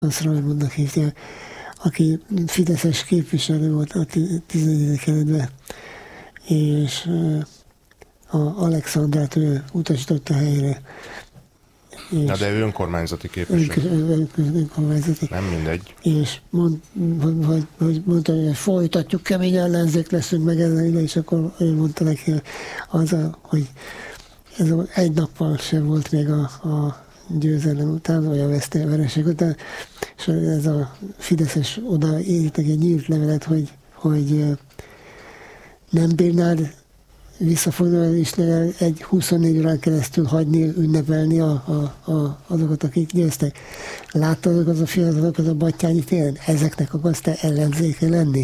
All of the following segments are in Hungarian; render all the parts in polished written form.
Raimondnak hívták, aki fideszes képviselő volt a 14. kerületben, és a Alexandrát ő utasította helyre. Na de ő önkormányzati képviselő. Önkormányzati. Nem mindegy. És mondta, hogy folytatjuk, kemény ellenzék leszünk meg ezzel, és akkor ő mondta neki, hogy ez egy nappal sem volt még a győzelem után, vagy a vereség után, és ez a fideszes oda írtak egy nyílt levelet, hogy nem bírnád visszafoglalni is egy 24 órán keresztül hagyni, ünnepelni azokat, akik győztek. Láttad azokat a fiatalokat a Battyányi téren? Ezeknek akarsz te ellenzéke lenni?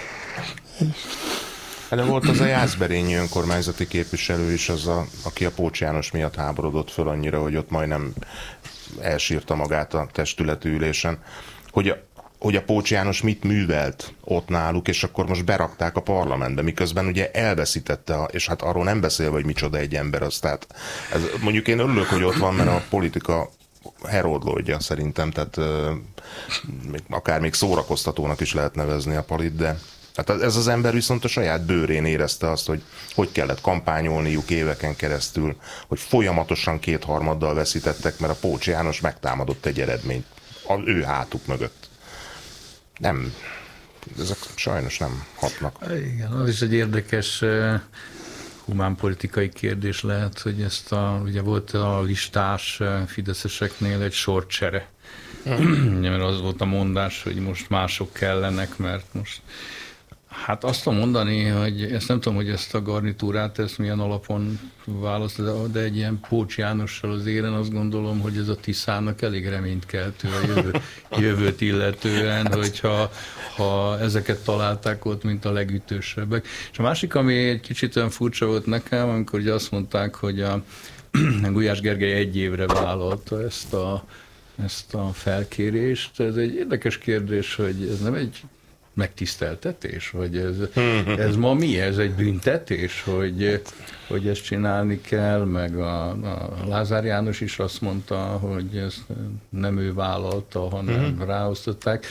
De volt az a Jászberényi önkormányzati képviselő is, aki a Pócs János miatt háborodott föl annyira, hogy ott majdnem elsírta magát a testületi ülésen, hogy a Pócs János mit művelt ott náluk, és akkor most berakták a parlamentbe, miközben ugye elveszítette, és hát arról nem beszélve, hogy micsoda egy ember az. Tehát mondjuk én örülök, hogy ott van, mert a politika herodlódja szerintem, tehát akár még szórakoztatónak is lehet nevezni a Palit, de hát ez az ember viszont a saját bőrén érezte azt, hogy kellett kampányolniuk éveken keresztül, hogy folyamatosan 2/3 veszítettek, mert a Pócs János megtámadott egy eredményt az ő hátuk mögött. Nem, ezek sajnos nem hatnak. Igen, az is egy érdekes humánpolitikai kérdés lehet, hogy ugye volt a listás fideszeseknél egy sorcsere. Mert az volt a mondás, hogy most mások kellenek, mert most hát azt tudom mondani, hogy ezt nem tudom, hogy ezt a garnitúrát, ezt milyen alapon választ, de egy ilyen Pócs Jánossal az éren azt gondolom, hogy ez a Tiszának elég reményt keltő a jövőt illetően, hogyha ezeket találták ott, mint a legütősebbek. És a másik, ami egy kicsit olyan furcsa volt nekem, amikor ugye azt mondták, hogy a Gulyás Gergely 1 évre vállalta ezt a felkérést. Ez egy érdekes kérdés, hogy ez nem egy megtiszteltetés, hogy ez ma mi? Ez egy büntetés, hogy ezt csinálni kell, meg a Lázár János is azt mondta, hogy ezt nem ő vállalta, hanem ráosztották.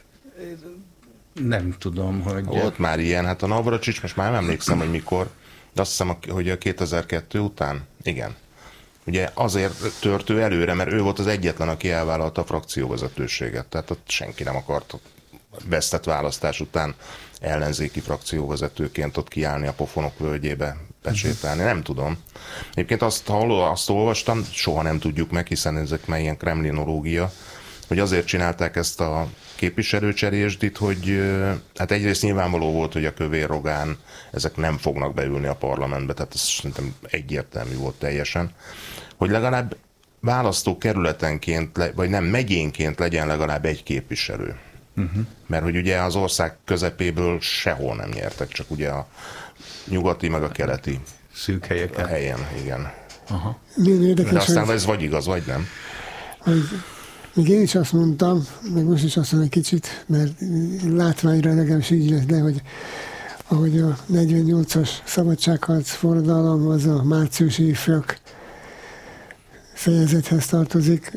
Nem tudom, hogy... Volt már ilyen, hát a Navracsics, most már nem emlékszem, hogy mikor, de azt hiszem, hogy a 2002 után, igen. Ugye azért tört ő előre, mert ő volt az egyetlen, aki elvállalta a frakcióvezetőséget, tehát ott senki nem akart vesztett választás után ellenzéki frakcióvezetőként ott kiállni a pofonok völgyébe, pecsételni. Nem tudom. Egyébként azt olvastam, soha nem tudjuk meg, hiszen ezek már ilyen kremlinológia, hogy azért csinálták ezt a képviselőcserésdit, hogy hát egyrészt nyilvánvaló volt, hogy a Kövér Rogán ezek nem fognak beülni a parlamentbe, tehát ez szerintem egyértelmű volt teljesen, hogy legalább választókerületenként, vagy nem megyénként legyen legalább egy képviselő. Mert hogy ugye az ország közepéből sehol nem nyertek, csak ugye a nyugati meg a keleti szűk helyeken. Helyen, igen. Aha. Érdekes, de aztán ez vagy igaz, vagy nem. Még én is azt mondtam, meg most is azt mondom egy kicsit, mert látványra legalábbis így lesz, de hogy ahogy a 48-as szabadságharc forradalom az a márciusi ifjak fejezethez tartozik,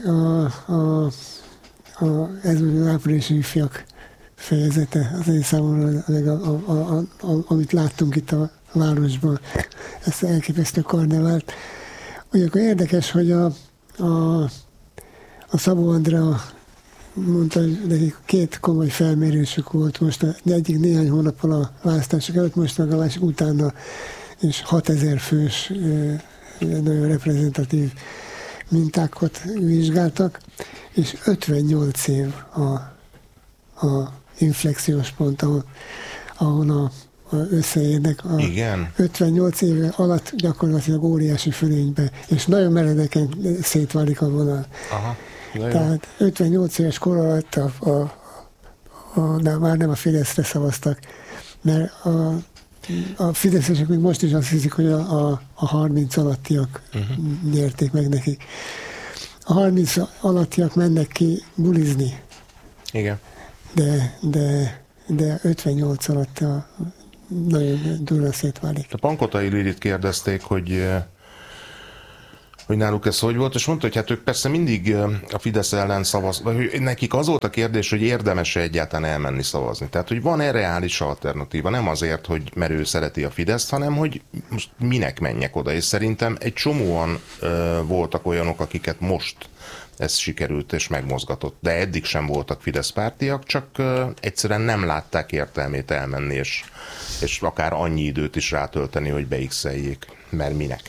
ez az áprilisi ifjak fejezete, az én számomra, amit láttunk itt a városban, ezt elképesztő karnevált. Ugyanakkor érdekes, hogy a Szabó Andrea mondta, hogy nekik 2 komoly felmérésük volt most, egyik néhány hónappal a választások előtt, most meg a másik utána, és 6000 fős, nagyon reprezentatív mintákat vizsgáltak, és 58 év a inflexiós pont, ahol összeérnek. Igen. 58 év alatt gyakorlatilag óriási fölénybe, és nagyon meredeken szétválik a vonal. Aha. Tehát 58 éves kor alatt de már nem a Fideszre szavaztak, mert a fideszesek még most is azt hiszik, hogy a 30 alattiak nyerték meg nekik. A 30 alattiak mennek ki bulizni. Igen. De 58 alatt nagyon durva szétválik. A Pankotai Lilit kérdezték, hogy náluk ez hogy volt, és mondta, hogy hát ők persze mindig a Fidesz ellen szavaznak, hogy nekik az volt a kérdés, hogy érdemes-e egyáltalán elmenni szavazni. Tehát, hogy van-e reális alternatíva, nem azért, hogy mert ő szereti a Fideszt, hanem, hogy most minek menjek oda, és szerintem egy csomóan voltak olyanok, akiket most ez sikerült és megmozgatott, de eddig sem voltak Fidesz pártiak, csak egyszerűen nem látták értelmét elmenni, és akár annyi időt is rátölteni, hogy beixeljék, mert minek.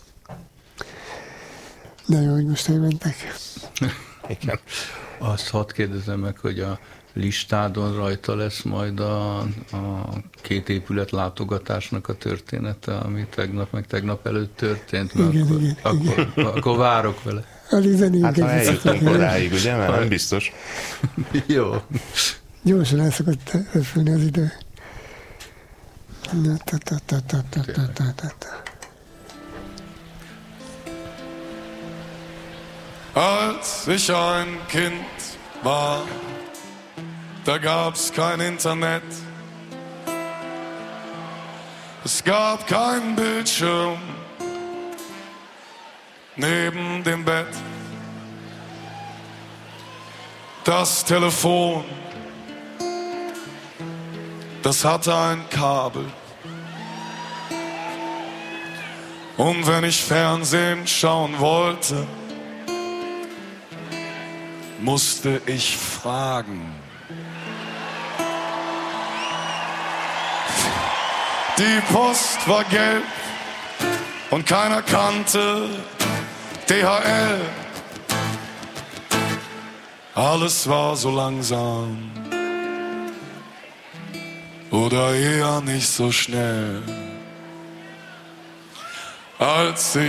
De jó, hogy most elmentek. Igen. Azt hadd kérdezem meg, hogy a listádon rajta lesz majd a két épület látogatásnak a története, ami tegnap előtt történt, mert Igen, akkor várok vele. Hát ha eljutunk odáig, ugye? Mert nem biztos. Jó. Gyorsan el szokott öfülni az idő. Als ich ein Kind war, da gab's kein Internet. Es gab keinen Bildschirm neben dem Bett. Das Telefon, das hatte ein Kabel. Und wenn ich Fernsehen schauen wollte, musste ich fragen. Die Post war gelb und keiner kannte DHL. Alles war so langsam oder eher nicht so schnell. Als ich